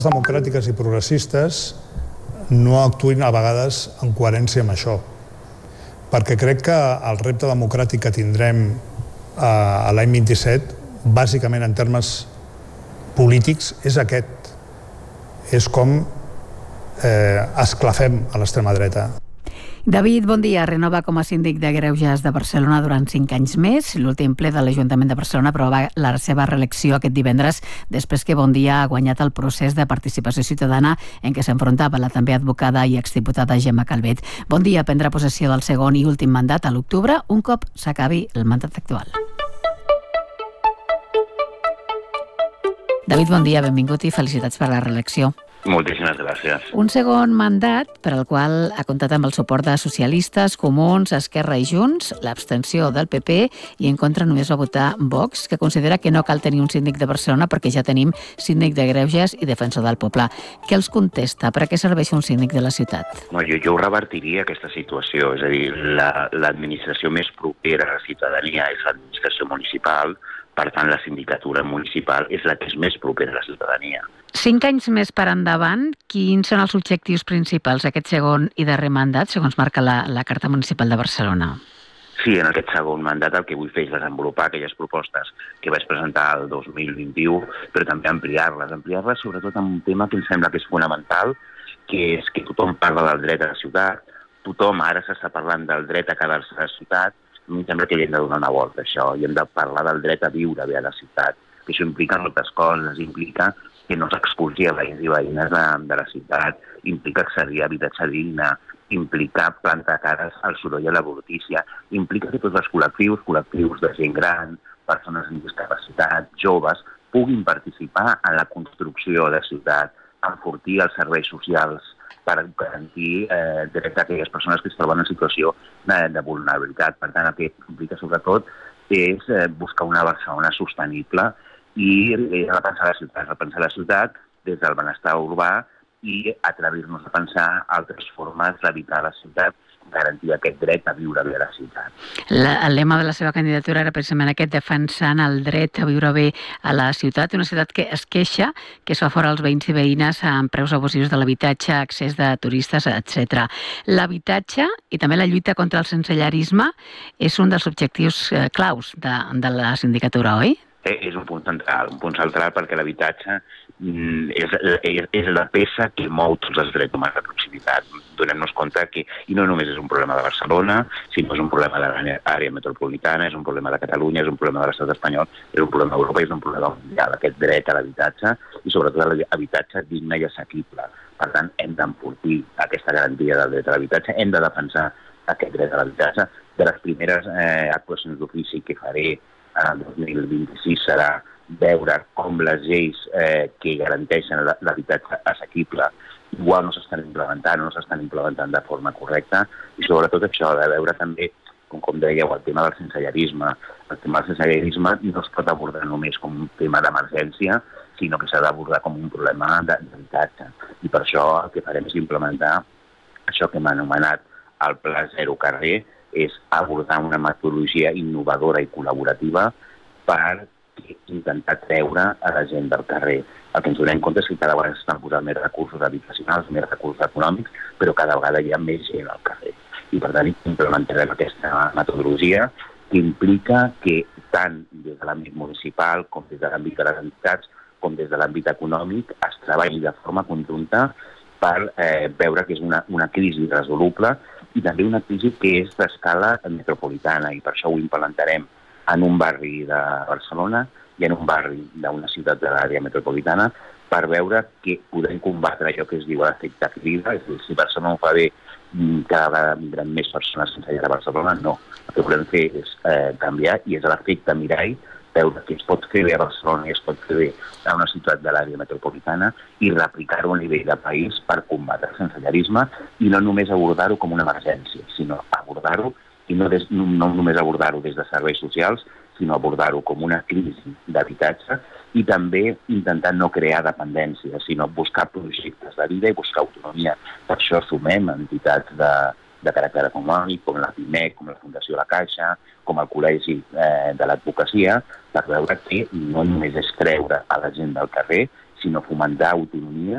democràtiques i progressistes no actuïn a vegades en coherència amb això, perquè crec que el repte democràtic que tindrem a l'any 27, bàsicament en termes polítics, és aquest. És com esclafem a l'extrema dreta. David, bon dia. Renova com a síndic de Greuges de Barcelona durant 5 anys més. L'últim ple de l'Ajuntament de Barcelona aprova la seva reelecció aquest divendres després que Bon Dia ha guanyat el procés de participació ciutadana en què s'enfrontava la també advocada i exdiputada Gemma Calvet. Bon Dia prendrà possessió del segon i últim mandat a l'octubre, un cop s'acabi el mandat actual. David, bon dia, benvingut i felicitats per la reelecció. Moltíssimes gràcies. Un segon mandat per al qual ha comptat amb el suport de socialistes, comuns, Esquerra i Junts, l'abstenció del PP i en contra només va votar Vox, que considera que no cal tenir un síndic de Barcelona perquè ja tenim síndic de Greuges i defensor del poble. Què els contesta? Per a què serveix un síndic de la ciutat? Jo ho revertiria, aquesta situació. És a dir, l'administració més propera a la ciutadania és l'administració municipal, per tant, la sindicatura municipal és la que és més propera a la ciutadania. 5 anys més per endavant, quins són els objectius principals d'aquest segon i darrer mandat, segons marca la Carta Municipal de Barcelona? Sí, en aquest segon mandat el que vull fer és desenvolupar aquelles propostes que vaig presentar el 2021, però també ampliar-les sobretot en un tema que em sembla que és fonamental, que és que tothom parla del dret a la ciutat, tothom ara s'està parlant del dret a quedar-se a la ciutat. Em sembla que hi hem de donar una volta a això i hem de parlar del dret a viure bé a la ciutat, que això implica moltes coses, implica que no s'expulsi a veïns i veïnes de la ciutat, implica accedir a habitatge digne, implica plantar cares al soroll i a la brutícia, implica que tots els col·lectius de gent gran, persones amb discapacitat, joves, puguin participar en la construcció de la ciutat, enfortir els serveis socials per garantir drets a aquelles persones que es troben en situació de vulnerabilitat. Per tant, el que implica sobretot és buscar una Barcelona sostenible i repensar la ciutat des del benestar urbà i atrevir-nos a pensar altres formes d'habitar la ciutat, garantir aquest dret a viure bé a la ciutat. El lema de la seva candidatura era precisament aquest, defensant el dret a viure bé a la ciutat, una ciutat que es queixa, que es fa fora els veïns i veïnes amb preus abusius de l'habitatge, accés de turistes, etc. L'habitatge i també la lluita contra el sensellarisme és un dels objectius claus de la sindicatura, oi? És un punt central perquè l'habitatge és la peça que mou tots els drets humans de proximitat. Donem-nos compte que, i no només és un problema de Barcelona, sinó és un problema de l'àrea metropolitana, és un problema de Catalunya, és un problema de l'estat espanyol, és un problema d'Europa, és un problema mundial, aquest dret a l'habitatge i sobretot a l'habitatge digne i assequible. Per tant, hem d'enfortir aquesta garantia del dret a l'habitatge, hem de defensar aquest dret a l'habitatge. De les primeres actuacions d'ofici que faré en el 2026 serà veure com les lleis que garanteixen l'habitatge assequible igual no s'estan implementant de forma correcta i sobretot això de veure també, com dèieu, el tema del sensellarisme. El tema del sensellarisme no es pot abordar només com un tema d'emergència, sinó que s'ha d'abordar com un problema d'habitatge. I per això el que farem és implementar això que hem anomenat el Pla Zero Carrer, és abordar una metodologia innovadora i col·laborativa per intentar treure a la gent del carrer. El que ens donem compte és que cada vegada s'estan posant més recursos habitacionals, més recursos econòmics, però cada vegada hi ha més gent al carrer. I per tant implementarem aquesta metodologia que implica que tant des de l'àmbit municipal com des de l'àmbit de les entitats com des de l'àmbit econòmic es treballi de forma conjunta per veure que és una crisi resoluble i també una crisi que és d'escala metropolitana i per això ho implementarem en un barri de Barcelona i en un barri d'una ciutat de l'àrea metropolitana per veure que podem combatre allò que es diu l'efecte crida, és a dir, si Barcelona ho fa bé, cada vegada vindran més persones sense llar a Barcelona, no. El que volem fer és canviar i és l'efecte mirall, veure que es pot fer bé a Barcelona i es pot fer bé a una ciutat de l'àrea metropolitana i replicar-ho a nivell de país per combatre el sensellarisme i no només abordar-ho com una emergència, sinó abordar-ho i no només abordar-ho des de serveis socials, sinó abordar-ho com una crisi d'habitatge i també intentar no crear dependència, sinó buscar projectes de vida i buscar autonomia. Per això sumem entitats de caràcter econòmic, com la PIMEC, com la Fundació La Caixa, com el Col·legi de l'Advocacia, per veure que no només és treure a la gent del carrer, sinó fomentar autonomia